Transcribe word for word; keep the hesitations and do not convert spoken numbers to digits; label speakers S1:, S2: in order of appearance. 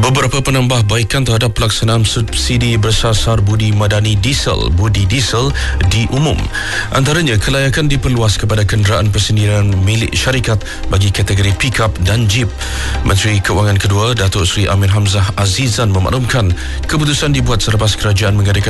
S1: Beberapa penambahbaikan terhadap pelaksanaan subsidi bersasar budi madani diesel, budi diesel diumum. Antaranya, kelayakan diperluas kepada kenderaan persendirian milik syarikat bagi kategori pick-up dan jeep. Menteri Keuangan kedua, Datuk Seri Amin Hamzah Azizan memaklumkan keputusan dibuat selepas kerajaan mengadakan